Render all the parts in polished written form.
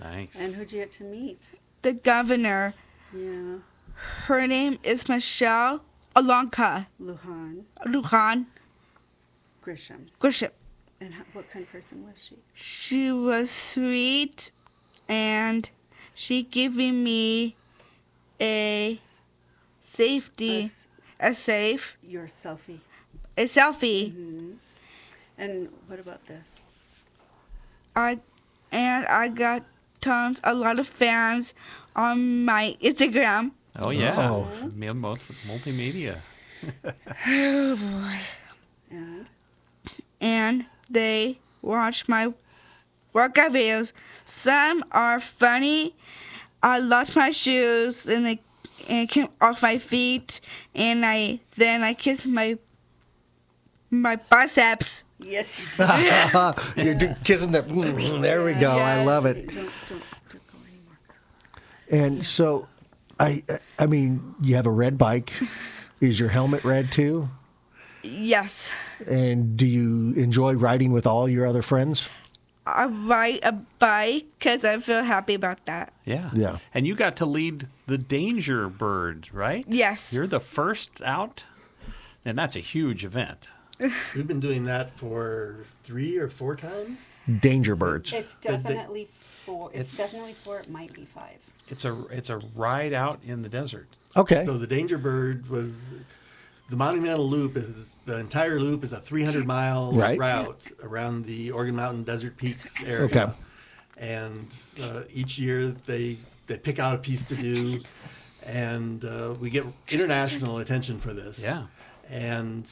Nice. And who'd you get to meet? The governor. Yeah. Her name is Michelle Alonka Lujan Grisham. Grisham. And what kind of person was she? She was sweet, and she giving me a safety, a safe, Your selfie. a selfie. Mm-hmm. And what about this? I got a lot of fans on my Instagram. Oh, yeah. Oh. Multimedia. Oh boy! And they watch my workout videos. Some are funny. I lost my shoes and it came off my feet, and I kissed my biceps. Yes, you did. You're kissing the. There we go. Yeah. I love it. Don't go anymore. And so, I mean, you have a red bike. Is your helmet red too? Yes, And do you enjoy riding with all your other friends? I ride a bike because I feel happy about that. Yeah. Yeah. And you got to lead the Danger Bird, right? Yes. You're the first out, and that's a huge event. We've been doing that for 3 or 4 times. Danger birds. It's definitely 4. It's definitely 4. It might be 5. It's a ride out in the desert. Okay. So the Danger Bird was the Monumental Loop. The entire loop is a 300-mile Right. route around the Organ Mountain Desert Peaks area. Okay. And each year they pick out a piece to do, and we get international attention for this. Yeah. And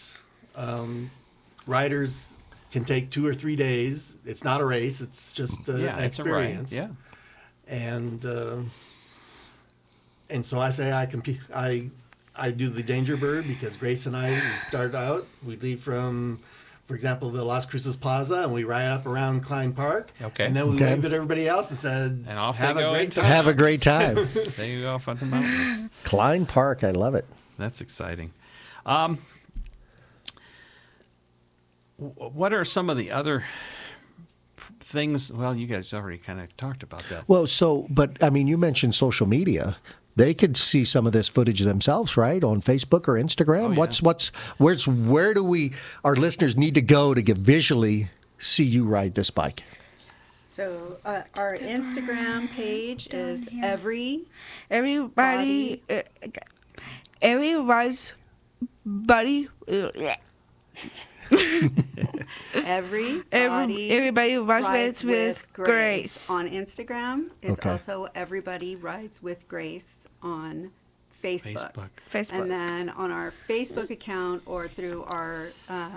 riders can take 2 or 3 days. It's not a race. It's just an It's experience. a ride. Yeah. And so I say I compete. I do the Danger Bird because Grace and I we start out. We leave from, for example, the Las Cruces Plaza, and we ride up around Klein Park. Okay. And then we Okay. wave at everybody else and said, And off "Have they a go great into time." Have a great time. There you go, up on the mountains. Klein Park. I love it. That's exciting. What are some of the other things? Well, you guys already kind of talked about that. Well, but I mean, you mentioned social media. They could see some of this footage themselves, right, on Facebook or Instagram. Oh, yeah. Where do our listeners need to go to visually see you ride this bike? So our Instagram page is everybody everybody rides with Grace. on Instagram. It's Okay. also Everybody Rides with Grace on Facebook. And then on our Facebook account or through our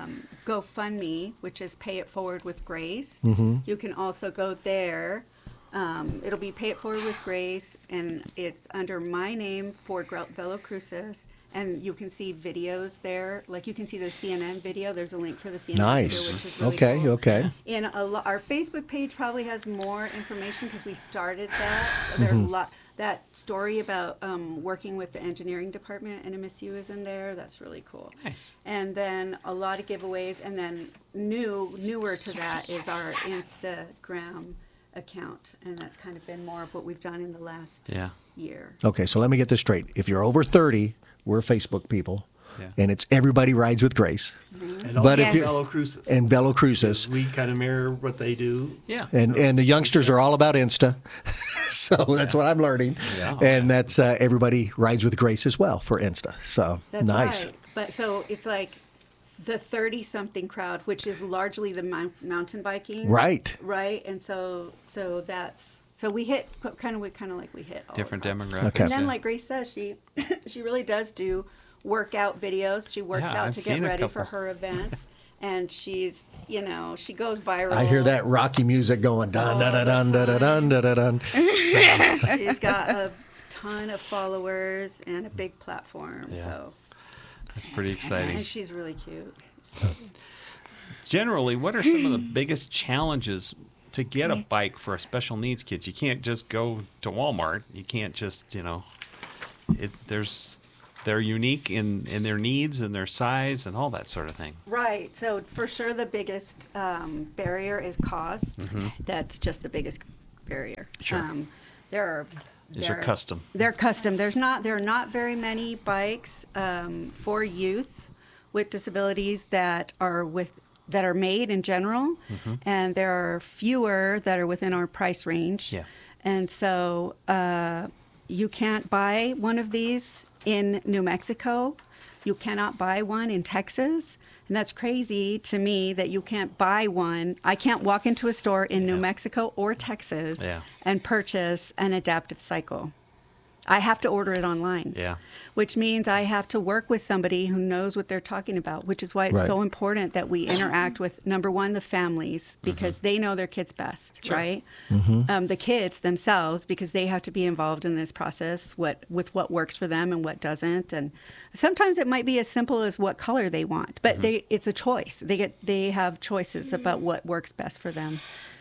GoFundMe, which is Pay It Forward with Grace, you can also go there. It'll be Pay It Forward with Grace, and it's under my name for Velo Cruces. And you can see videos there. Like you can see the CNN video. There's a link for the CNN Nice. video, which is really cool. Okay. And our Facebook page probably has more information because we started that. So there's a lot. That story about working with the engineering department at MSU is in there. That's really cool. Nice. And then a lot of giveaways. And then newer to that is our Instagram account. And that's kind of been more of what we've done in the last year. Okay, so let me get this straight. If you're over 30, we're Facebook people, and it's Everybody Rides with Grace. And But also if you- Velo Cruces. And Velo Cruces. We kind of mirror what they do. Yeah. And the youngsters are all about Insta. So that's what I'm learning. Yeah. And that's Everybody Rides with Grace as well for Insta. So That's nice. right. But so it's like the 30-something crowd, which is largely the mountain biking. Right. Right. And so that's. So we hit kind of like we hit all Different across. demographics. Okay. And then, yeah. like Grace says, she really does do workout videos. She works Yeah, out I've to seen get a ready for couple. her events, and she's she goes viral. I hear that Rocky music going dun dun dun dun dun dun dun dun. She's got a ton of followers and a big platform. Yeah. So That's pretty exciting. and she's really cute. So. Generally, what are some of the biggest challenges to get a bike for a special needs kid? You can't just go to Walmart. You can't just, they're unique in their needs and their size and all that sort of thing. Right. So for sure the biggest barrier is cost. Mm-hmm. That's just the biggest barrier. Sure. They're custom. They're custom. There are not very many bikes for youth with disabilities that are made in general, and there are fewer that are within our price range. Yeah. And so you can't buy one of these in New Mexico. You cannot buy one in Texas. And that's crazy to me that you can't buy one. I can't walk into a store in New Mexico or Texas and purchase an adaptive cycle. I have to order it online. Yeah. Which means I have to work with somebody who knows what they're talking about, which is why it's so important that we interact with, number one, the families, because they know their kids best, right? The kids themselves, because they have to be involved in this process, with what works for them and what doesn't. And sometimes it might be as simple as what color they want, but it's a choice. They have choices about what works best for them.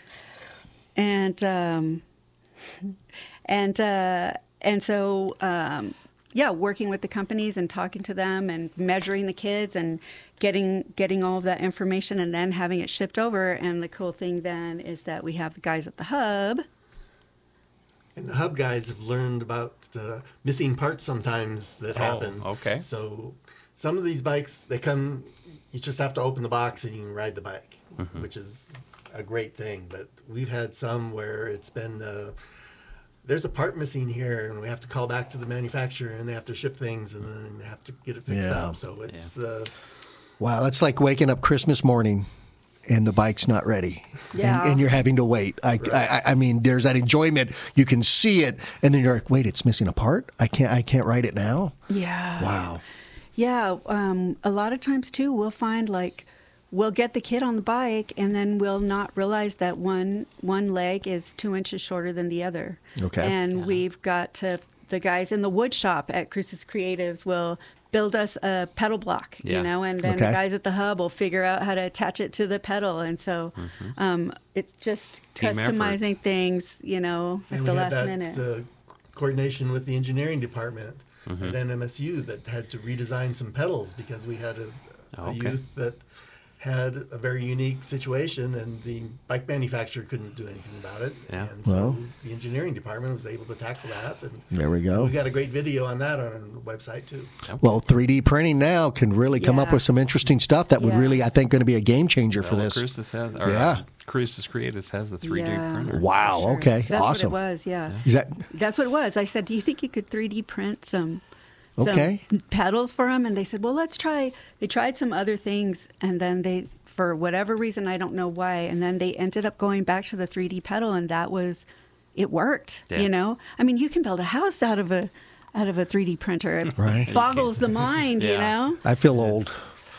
And so, working with the companies and talking to them and measuring the kids and getting all of that information and then having it shipped over. And the cool thing then is that we have the guys at the hub. And the hub guys have learned about the missing parts sometimes that happen. Okay. So some of these bikes, they come, you just have to open the box and you can ride the bike, which is a great thing. But we've had some where it's been... there's a part missing here, and we have to call back to the manufacturer, and they have to ship things, and then they have to get it fixed up. So it's wow, that's like waking up Christmas morning, and the bike's not ready, and you're having to wait. I mean, there's that enjoyment. You can see it, and then you're like, wait, it's missing a part. I can't ride it now. Yeah. Wow. Yeah. A lot of times too, we'll find we'll get the kid on the bike, and then we'll not realize that one leg is 2 inches shorter than the other. Okay. And we've got the guys in the wood shop at Cruces Creatives will build us a pedal block, and then the guys at the hub will figure out how to attach it to the pedal. And so it's just Team customizing effort. things, at the last minute. Coordination with the engineering department at NMSU that had to redesign some pedals because we had a youth that had a very unique situation, and the bike manufacturer couldn't do anything about it. Yeah. And so the engineering department was able to tackle that. And there we go. We've got a great video on that on our website, too. Well, 3D printing now can really come up with some interesting stuff that would really, I think, going to be a game changer for this. Cruces Creatives has the 3D printer. Wow, Sure. okay, That's awesome. what it was, That's what it was. I said, do you think you could 3D print some Okay. pedals for them? And they said, well, let's try. They tried some other things, and then they, for whatever reason, I don't know why, and then they ended up going back to the 3D pedal, and it worked. Yeah. I mean, you can build a house out of a 3D printer. It boggles the mind. I feel old.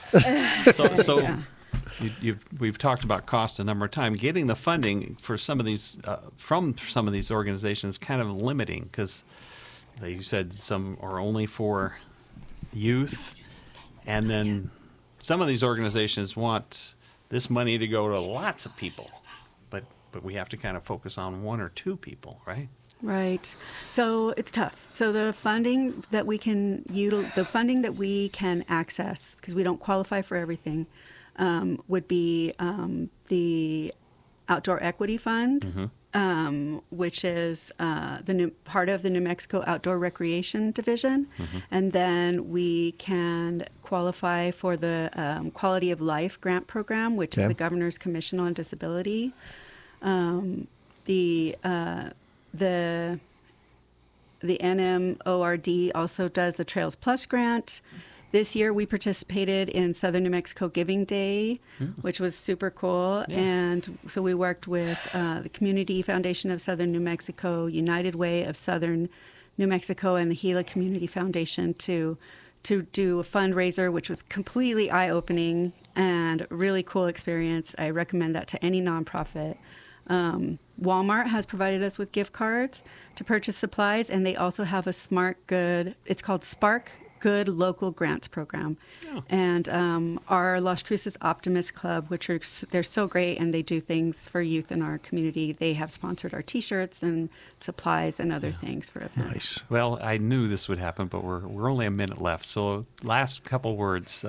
We've talked about cost a number of times. Getting the funding for some of these from some of these organizations is kind of limiting because, like you said, some are only for youth, and then some of these organizations want this money to go to lots of people, but we have to kind of focus on one or two people, right? Right. So it's tough. So the funding that we can access, because we don't qualify for everything, would be the Outdoor Equity Fund, which is part of the New Mexico Outdoor Recreation Division. And then we can qualify for the Quality of Life Grant Program, which is the Governor's Commission on Disability. The NMORD also does the Trails Plus grant. This year we participated in Southern New Mexico Giving Day, which was super cool. Yeah. And so we worked with the Community Foundation of Southern New Mexico, United Way of Southern New Mexico, and the Gila Community Foundation to do a fundraiser, which was completely eye-opening and a really cool experience. I recommend that to any nonprofit. Walmart has provided us with gift cards to purchase supplies, and they also have a it's called Spark Good Local Grants Program. Oh. And our Las Cruces Optimist Club, they're so great, and they do things for youth in our community. They have sponsored our T-shirts and supplies and other things for events. Nice. Well, I knew this would happen, but we're only a minute left. So last couple words.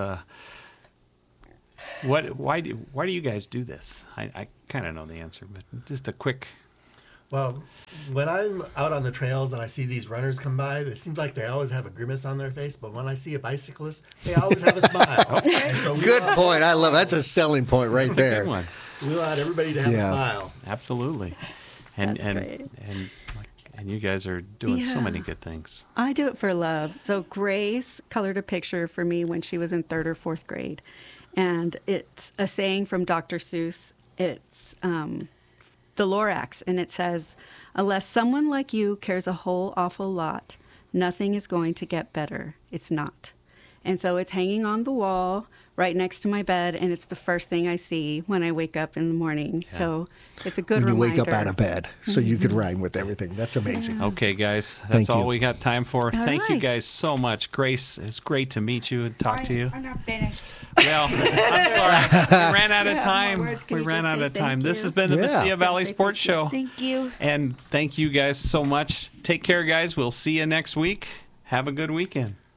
Why do you guys do this? I kind of know the answer, but just a quick. Well, when I'm out on the trails and I see these runners come by, it seems like they always have a grimace on their face. But when I see a bicyclist, they always have a smile. And so Good point. I love that's a selling point right That's a there. good one. We want everybody to have a smile. Absolutely. And That's great. and you guys are doing so Yeah. many good things. I do it for love. So Grace colored a picture for me when she was in 3rd or 4th grade. And it's a saying from Dr. Seuss. It's the Lorax, and it says, "Unless someone like you cares a whole awful lot, nothing is going to get better. It's not." And so it's hanging on the wall right next to my bed, and it's the first thing I see when I wake up in the morning. Yeah. So it's a good When you reminder. wake up out of bed, so you could rhyme with everything. That's amazing. Okay, guys, that's Thank all you. we got time for. All Thank you right. guys so much. Grace, it's great to meet you and talk to you. I'm not finished. Well, I'm sorry. We ran out of Yeah, time. more words. Can We you ran just out say of time. thank This you? has been the Yeah. Mesilla Valley Say Sports thank you. Show. Thank you. And thank you guys so much. Take care, guys. We'll see you next week. Have a good weekend.